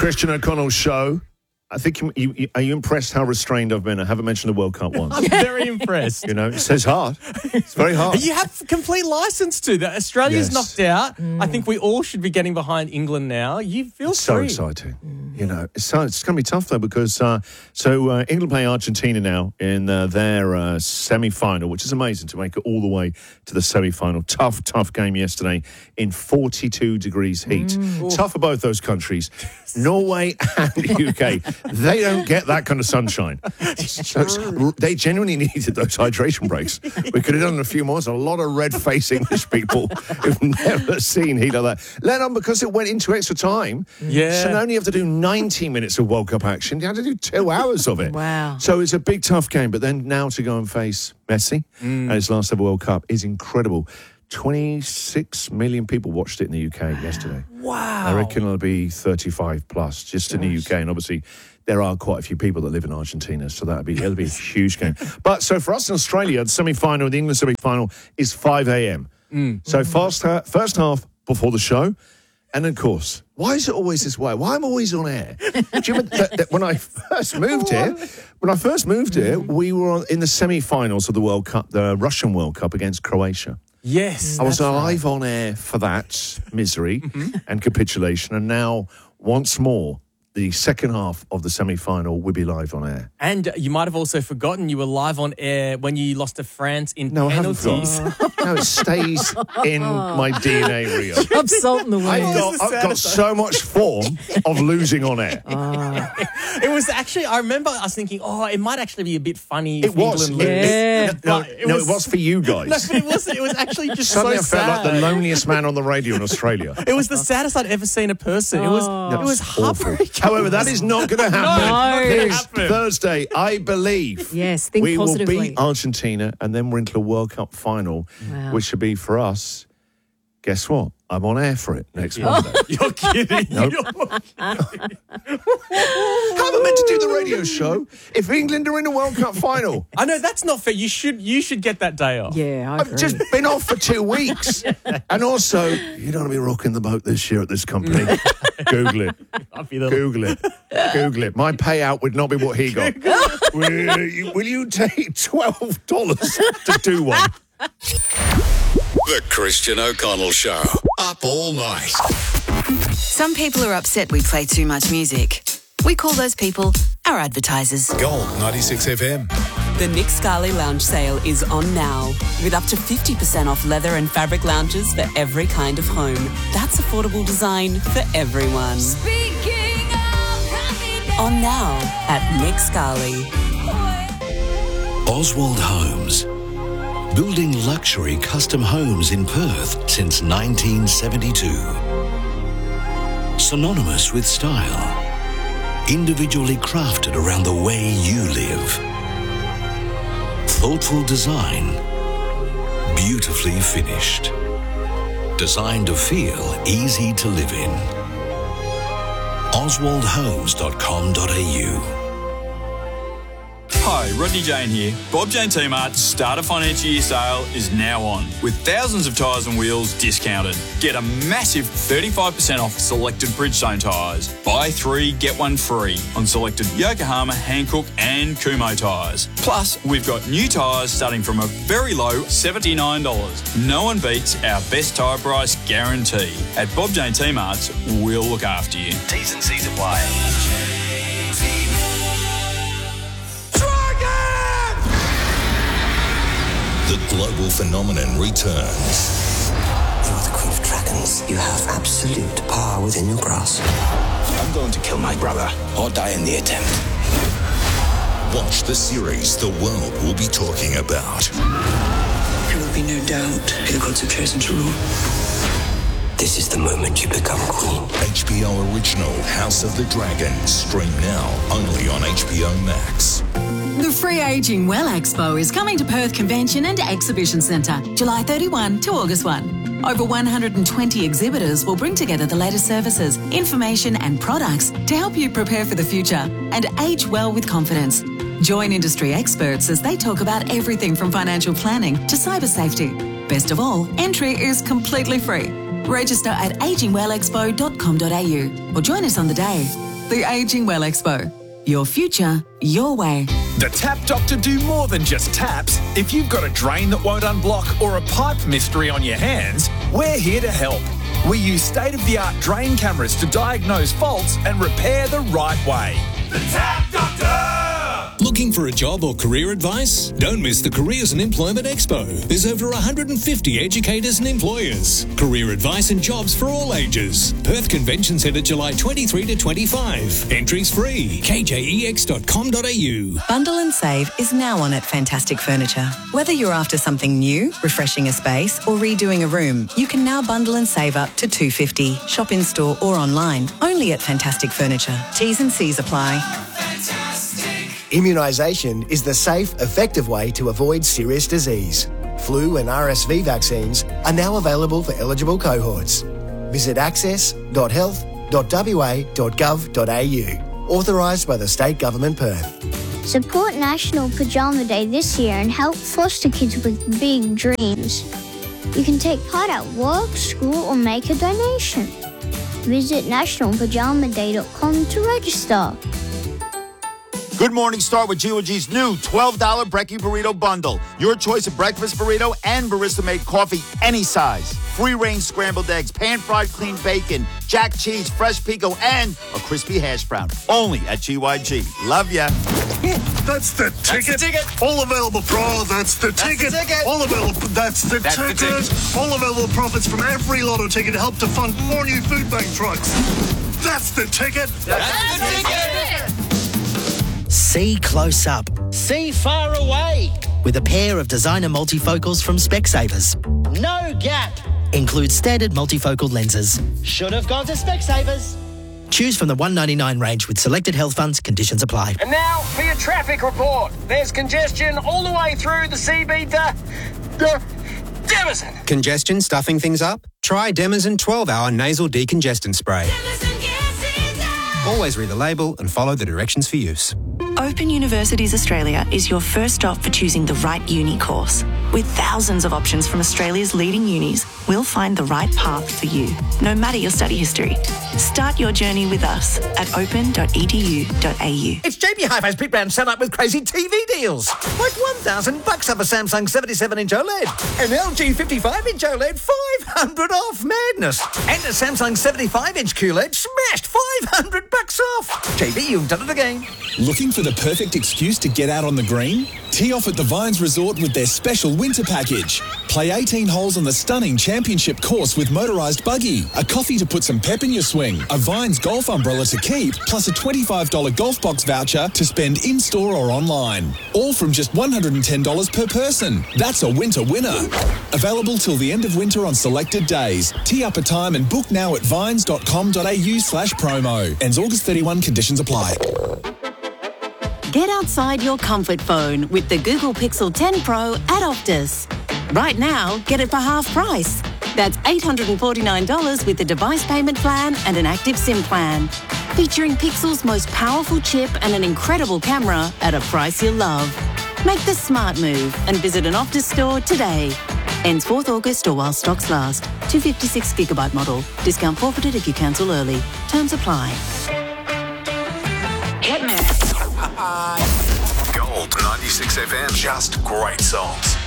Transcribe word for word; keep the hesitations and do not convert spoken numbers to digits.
Christian O'Connell Show. I think you, you, you, are you impressed how restrained I've been? I haven't mentioned the World Cup once. I'm very impressed. You know, it says hard. It's very hard. You have complete license to that. Australia's Yes. knocked out. Mm. I think we all should be getting behind England now. You feel It's so free. exciting. Mm. You know, it's, so, it's going to be tough, though, because uh, so uh, England play Argentina now in uh, their uh, semi-final, which is amazing to make it all the way to the semi-final. Tough, tough game yesterday in forty-two degrees heat. Mm. Tough for both those countries. Norway and the U K. They don't get that kind of sunshine. So it's, they genuinely needed those hydration breaks. We could have done a few more. There's a lot of red-faced English people who've never seen heat like that. Let on because it went into extra time. Yeah. So not only have to do ninety minutes of World Cup action, you had to do two hours of it. Wow. So it's a big, tough game. But then now to go and face Messi mm. and his last ever World Cup is incredible. twenty-six million people watched it in the U K yesterday. Wow. I reckon it'll be thirty-five plus just Gosh. in the U K. And obviously, there are quite a few people that live in Argentina, so that'll be it'll be a huge game. But so for us in Australia, the semi-final, the England semi-final is five a.m. Mm. So first, ha- first half before the show. And of course, why is it always this way? Why am I always on air? Do you remember that, that when I first moved here, when I first moved here, we were in the semi-finals of the World Cup, the Russian World Cup against Croatia. Yes. I was live right. on air for that misery and capitulation. And now, once more, the second half of the semi-final will be live on air. And you might have also forgotten you were live on air when you lost to France in no, penalties. I haven't forgotten. No, it stays in my D N A, Rio. Rub salt in the wound. I've got, I've got so much form of losing on air. Oh. It was actually, I remember I was thinking, oh, it might actually be a bit funny It if was. England lose. Yeah. No, But it no, was, it was for you guys. No, but it wasn't. It was actually just Suddenly so I felt sad. like the loneliest man on the radio in Australia. It was the saddest I'd ever seen a person. It was, Oh. it was Awful. heartbreaking. However, that is not going to happen. No. This happen. Thursday, I believe. Yes, think we positively. will beat Argentina, and then we're into a World Cup final, Wow. which should be for us. Guess what? I'm on air for it next Monday. You're kidding. Nope. You're How am I meant to do the radio show if England are in the World Cup final? I know that's not fair. You should you should get that day off. Yeah, I I've agree. just been off for two weeks. And also, you don't want to be rocking the boat this year at this company. Google it. I'll be the Google it. Google it. My payout would not be what he got. will, you, will you take twelve dollars to do one? The Christian O'Connell Show. Up all night. Some people are upset we play too much music. We call those people our advertisers. Gold ninety-six F M. The Nick Scali Lounge sale is on now, with up to fifty percent off leather and fabric lounges for every kind of home. That's affordable design for everyone. On now at Nick Scali. Oswald Homes. Building luxury custom homes in Perth since nineteen seventy-two. Synonymous with style. Individually crafted around the way you live. Thoughtful design. Beautifully finished. Designed to feel easy to live in. oswald homes dot com dot a u. Hi, Rodney Jane here. Bob Jane T-Mart's Starter Financial Year sale is now on, with thousands of tyres and wheels discounted. Get a massive thirty-five percent off selected Bridgestone tyres. Buy three, get one free on selected Yokohama, Hankook and Kumho tyres. Plus, we've got new tyres starting from a very low seventy-nine dollars. No one beats our best tyre price guarantee. At Bob Jane T-Mart's, we'll look after you. T's and C's apply. The global phenomenon returns. You are the Queen of Dragons. You have absolute power within your grasp. I'm going to kill my brother or die in the attempt. Watch the series the world will be talking about. There will be no doubt who the gods have chosen to rule. This is the moment you become queen. H B O original House of the Dragon. Stream now only on H B O Max. The Free Aging Well Expo is coming to Perth Convention and Exhibition Centre, July thirty-first to August first. Over one hundred twenty exhibitors will bring together the latest services, information and products to help you prepare for the future and age well with confidence. Join industry experts as they talk about everything from financial planning to cyber safety. Best of all, entry is completely free. Register at aging well expo dot com dot a u or join us on the day. The Ageing Well Expo. Your future, your way. The Tap Doctor do more than just taps. If you've got a drain that won't unblock or a pipe mystery on your hands, we're here to help. We use state-of-the-art drain cameras to diagnose faults and repair the right way. The Tap Doctor! Looking for a job or career advice? Don't miss the Careers and Employment Expo. There's over one hundred fifty educators and employers. Career advice and jobs for all ages. Perth Convention Centre, July twenty-third to twenty-fifth. Entries free. k j e x dot com dot a u. Bundle and Save is now on at Fantastic Furniture. Whether you're after something new, refreshing a space, or redoing a room, you can now bundle and save up to two hundred fifty dollars. Shop in store or online. Only at Fantastic Furniture. T's and C's apply. Immunisation is the safe, effective way to avoid serious disease. Flu and R S V vaccines are now available for eligible cohorts. Visit access dot health dot w a dot gov dot a u. Authorised by the State Government Perth. Support National Pajama Day this year and help foster kids with big dreams. You can take part at work, school or make a donation. Visit national pajama day dot com to register. Good morning, start with G O G's new twelve dollar Brekkie Burrito Bundle. Your choice of breakfast burrito and barista-made coffee, any size. Free-range scrambled eggs, pan-fried clean bacon, jack cheese, fresh pico, and a crispy hash brown. Only at G Y G. Love ya. Yeah, that's the ticket. That's the ticket. All available pro. That's the That's ticket. the ticket. All available. That's the That's the ticket. ticket. All available profits from every lotto ticket to help to fund more new food bank trucks. That's the ticket. That's the ticket. See close up. See far away. With a pair of designer multifocals from Specsavers. No gap. Includes standard multifocal lenses. Should have gone to Specsavers. Choose from the one ninety-nine range with selected health funds. Conditions apply. And now for your traffic report. There's congestion all the way through the C B to uh, Demison. Congestion stuffing things up? Try Demison twelve hour nasal decongestant spray. Always read the label and follow the directions for use. Open Universities Australia is your first stop for choosing the right uni course. With thousands of options from Australia's leading unis, we'll find the right path for you, no matter your study history. Start your journey with us at open dot e d u dot a u. It's J B Hi-Fi's Big Brand set up with crazy T V deals. Like one thousand bucks off a Samsung seventy-seven inch OLED. An L G fifty-five inch OLED, five hundred off. Madness. And a Samsung seventy-five inch Q L E D, smashed five hundred bucks off. J B, you've done it again. Looking for the perfect excuse to get out on the green? Tee off at the Vines Resort with their special winter package. Play eighteen holes on the stunning championship course with motorised buggy, a coffee to put some pep in your swing, a Vines golf umbrella to keep, plus a twenty-five dollar golf box voucher to spend in-store or online. All from just one hundred ten dollars per person. That's a winter winner. Available till the end of winter on selected days. Tee up a time and book now at vines dot com dot a u slash promo. Ends August thirty-first, conditions apply. Get outside your comfort phone with the Google Pixel ten Pro at Optus. Right now, get it for half price. That's eight hundred forty-nine dollars with the device payment plan and an active SIM plan. Featuring Pixel's most powerful chip and an incredible camera at a price you'll love. Make the smart move and visit an Optus store today. Ends fourth August or while stocks last. two fifty-six gigabyte model. Discount forfeited if you cancel early. Terms apply. Gold ninety-six F M. Just great songs.